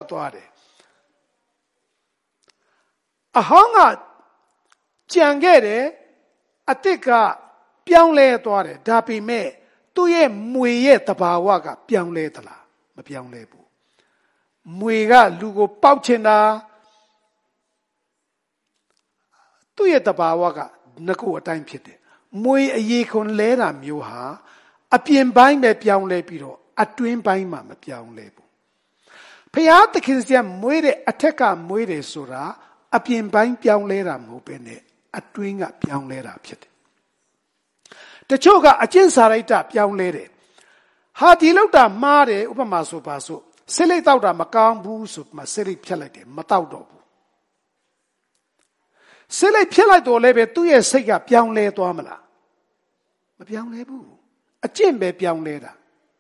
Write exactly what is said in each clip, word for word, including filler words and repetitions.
သွားတယ်အဟောင်းကကြံခဲ့တယ်အတစ်ကပြောင်းလဲသွားတယ်ဒါပေမဲ့သူ့ရဲ့မွေရဲ့တဘာဝကပြောင်းလဲသလားမပြောင်းလဲဘူးမွေကလူကိုပေါက်ချင်တာသူ့ရဲ့တဘာဝကငကိုအတိုင်းဖြစ်တယ်မွေအရေခွန်လဲတာမျိုးဟာအပြင်ပိုင်းပဲပြောင်းလဲပြီးတော့အတွင်းပိုင်းမှာမပြောင်းလဲဘူးဖျားသခင်စီကမွေးတဲ့အထက်ကမွေးတယ်ဆိုတာအပြင်ပိုင်းပြောင်းလဲတာမဟုတ်ပဲနဲ့အတွင်းကပြောင်းလဲတာဖြစ်တယ်တချို့ကအကျင့်စာရိတ္တပြောင်းလဲတယ်ဟာဒီလောက်တာမှားတယ်ဥပမာဆိုပါစို့ဆိတ်လိတ်တောက်တာမကောင်းဘူးဆိုမှဆိတ်လိတ်ဖြတ်လိုက်တယ်မတောက်တော့ဘူးဆိတ်လိတ်ဖြတ်လိုက်တော့လည်းပဲသူ့ရဲ့စိတ်ကပြောင်းလဲသွားမလားမပြောင်းလဲဘူးအကျင့်ပဲပြောင်းလဲတာ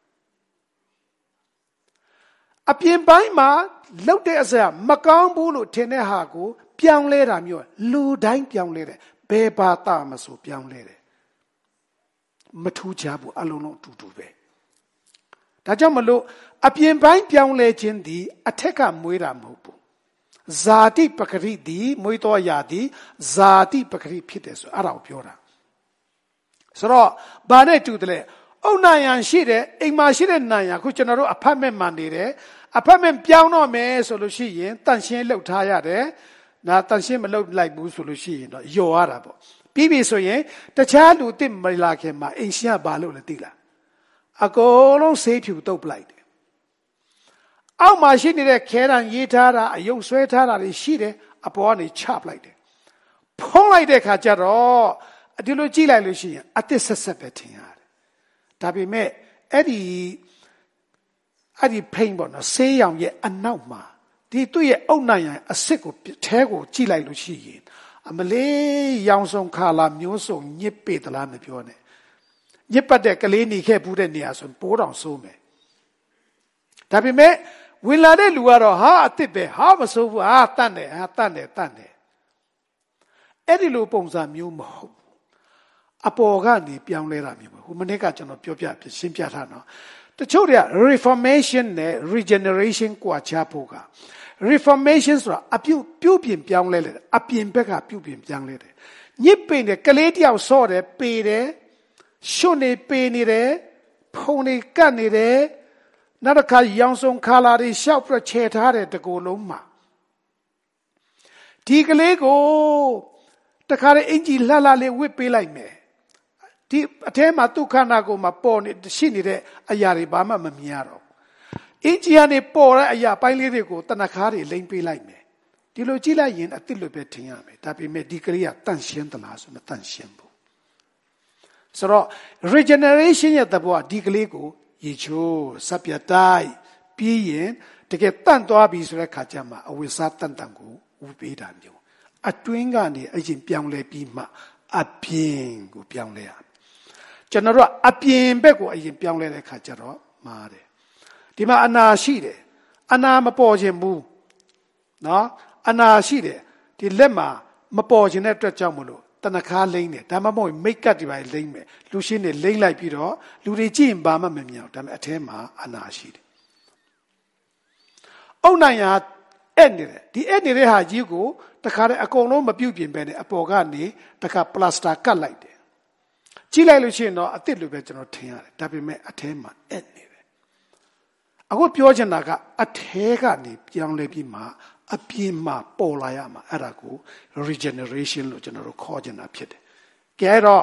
အပြင်ပိုင်းမှာလောက်တဲ့အစမကောင်းဘူးလို့ထင်တဲ့ဟာကိုပြောင်းလဲတာမျိုးလူတိုင်းပြောင်းလဲတယ်ဘယ်ဘာသာမဆိုပြောင်းလဲတယ်မထူးခြားဘူးအလုံးလုံးအတူတူပဲဒါကြောင့်မလို့အပြင်ပိုင်းပြောင်းလဲခြင်းဒီအထက်ကမွေးတာမဟုတ်ဘူးဇာတိပကတိဒီမွေးတော်ရာဒီဇာတိပကတိဖြစ်တယ်ဆိုအဲ့ဒါကိုပြောတာဆိုတော့ဘာနဲ့တူတယ်လဲအုတ်နာယံရှိတယ်အိမ်မှာရှိတဲ့နာယံခုကျွန်တော်တို့အဖတ်မဲ့မှန်နေတယ်အဖတ်မဲ့ပြောင်းတော့မယ်ဆိုလို့ရှိရင်တန့်ရှင်းလှုပ်ထားရတယ်နာတန့်ရှင်းမလှုပ်လိုက်ဘူးဆိုလို့ရှိရင်တော့ယော်ရတာပေါ့ပြီးပြီဆိုရင်တခြားလူတစ်မလာခင်မှာအိမ်ရှင်ကဘာလို့လဲသိလားအကုန်လုံးဆေးဖြူတုပ်ပလိုက်တယ်အောက်မှာရှိနေတဲ့ခဲတံရေးထားတာအယုံဆွဲထားတာတွေရှိတယ်အပေါ်ကနေချပလိုက်တယ်ဖုံးလိုက်တဲ့ခါကျတော့ဒီလိုကြည့်လိုက်လို့ရှိရင်အတစ်ဆက်ဆက်ပဲထင်ရတယ်ဒါပေမဲ့အဲ့ဒီအဲ့ဒီဖိန်ပေါ့နော်ဆေးရောင်ရဲ့အနောက်မှာဒီသူ့ရဲ့အုတ်နိုင်ရန်အစစ်ကိုထဲကိုကြည့်လိုက်လို့ရှိရင်အမလေးရောင်စုံခါလာမျိုးစုံညစ်ပေသလားမပြောနဲ့ညစ်ပတ်တဲ့ကလေးหนีခဲ့ဘူးတဲ့နေရာဆိုပိုးတောင်ဆိုးမယ်ဒါပေမဲ့ဝင်လာတဲ့လူကတော့ဟာအစ်စ်ပဲဟာမဆိုးဘူးဟာတတ်တယ်ဟာတတ်တယ်တတ်တယ်အဲ့ဒီလိုပုံစံမျိုးမဟုတ်အပေါ်ကနေပြောင်းလဲတာမျိုးပဲဟိုမနေ့ကကျွန်တော်ပြောပြရှင်းပြထားနော်တချို့တွေက reformation နဲ့ regeneration ကွာခြားဖို့က reformation ဆိုတာအပြုတ်ပြုတ်ပြင်ပြောင်းလဲတယ်အပြင်ဘက်ကပြုတ်ပြင်ပြောင်းလဲတယ်ညစ်ပိန်တယ်ကလေးတယောက်ဆော့တယ်ပေတယ်ရှွနေပေနေတယ်ဖုန်နေကတ်နေတယ်နောက်တစ်ခါရောင်စုံခါလာတွေရှောက်ပြချေထားတဲ့တကူလုံးမှာဒီကလေးကိုတခါလေအင်ကြီးလှလှလေးဝစ်ပေးလိုက်မယ်ဒီအထဲမှာဒုက္ခနာကိုမှပေါ်နေရှိနေတဲ့အရာတွေဘာမှမမြင်ရတော့အင်ကြီးကနေပေါ်တဲ့အရာပိုင်းလေးတွေကိုတဏခါတွေလိမ့်ပေးလိုက်မယ်ဒီလိုကြည့်လိုက်ရင်အစ်စ်လိုပဲထင်ရမယ်ဒါပေမဲ့ဒီကလေးကတန့်ရှင်းသလားဆိုမတန့်ရှင်းဘူးဆိုတော့ regeneration ရဲ့သဘောကဒီကလေးကိုရေချိုးစပ်ပြတိုက်ပြီးရင်တကယ်တန့်သွားပြီဆိုတဲ့ခါကျမှအဝိစားတန့်တန့်ကိုဥပေးတာမျိုးအတွင်းကနေအရင်ပြောင်းလဲပြီးမှအပြင်ကိုပြောင်းလဲရကျွန်တော်တို့အပြင်ဘက်ကိုအရင်ပြောင်းလဲတဲ့ခါကျတော့မားတယ်ဒီမှာအနာရှိတယ်အနာမပေါ်ခြင်းဘူးနော်အနာရှိတယ်ဒီလက်မှာမပေါ်ခြင်းတဲ့အတွက်ကြောင့်မလို့တဏခါလိမ့်တယ်ဒါမှမဟုတ်မိတ်ကပ်တွေပါလိမ့်မယ်လူရှင်းနေလိမ့်လိုက်ပြီးတော့လူတွေကြည့်ရင်ဘာမှမမြင်အောင်ဒါပေမဲ့အထဲမှာအနာရှိတယ်အုတ်နိုင်ဟာအဲ့နေတယ်ဒီအဲ့နေတဲ့ဟာကြီးကိုတခါတည်းအကုန်လုံးမပြုတ်ပြင်ပဲနဲ့အပေါ်ကနေတခါပလတ်စတာကတ်လိုက်တယ်ကြည့်လိုက်လို့ရှိရင်တော့အစ်စ်လိုပဲကျွန်တော်ထင်ရတယ်ဒါပေမဲ့အထဲမှာအဲ့နေတယ်အခုပြောချင်တာကအထဲကနေပြောင်းလဲပြီးမှအပြင်မှာပေါ်လာရမှာအဲ့ဒါကို regeneration လို့ကျွန်တော်တို့ခေါ်ချင်တာဖြစ်တယ်ကဲတော့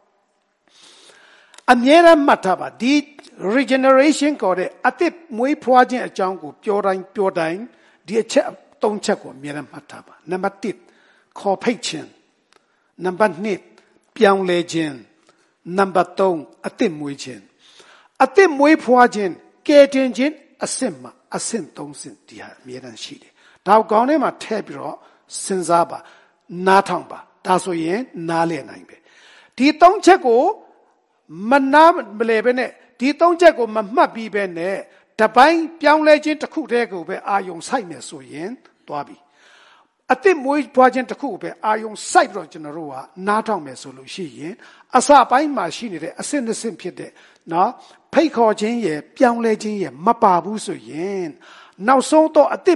အမြဲတမ်းမှတ်ထားပါဒီ regeneration ကိုတဲ့အသစ်မွေးဖွားခြင်းအကြောင်းကိုပြောတိုင်းပြောတိုင်းဒီအချက်သုံးချက်ကိုအမြဲတမ်းမှတ်ထားပါနံပါတ်တစ်ခေါ်ဖိတ်ခြင်းနံပါတ်နှစ်ပြောင်းလဲခြင်းနံပါတ်သုံးအသစ်မွေးခြင်းအသစ်မွေးဖွားခြင်းကယ်တင်ခြင်းအစစ်မှာအဆင့်သုံးဆင့်ဒီဟာအမြဲတမ်းရှိတယ်ဒါကောင်းထဲမှာထည့်ပြီးတော့စဉ်းစားပါနားထောင်ပါဒါဆိုရင်နားလည်နိုင်ပဲဒီသုံးချက်ကိုမနာမလဲပဲနဲ့ဒီသုံးချက်ကိုမမှတ်ပြီးပဲနဲ့တပိုင်းပြောင်းလဲခြင်းတစ်ခုတည်းကိုပဲအာယုံစိုက်နေဆိုရင်သွားပြီအသစ်မွေးဖွားခြင်းတစ်ခုကိုပဲအာယုံစိုက်ပြီးတော့ကျွန်တော်တို့ကနားထောင်မယ်ဆိုလို့ရှိရင်အစပိုင်းမှာရှိနေတဲ့အဆင့်နှစ်ဆင့်ဖြစ်တဲ့နော်ဖိတ်ခေါ်ခြင်းရဲ့ပြောင်းလဲခြင်းရဲ့မပါဘူးဆိုရင်နောက်ဆုံးတော့အသစ်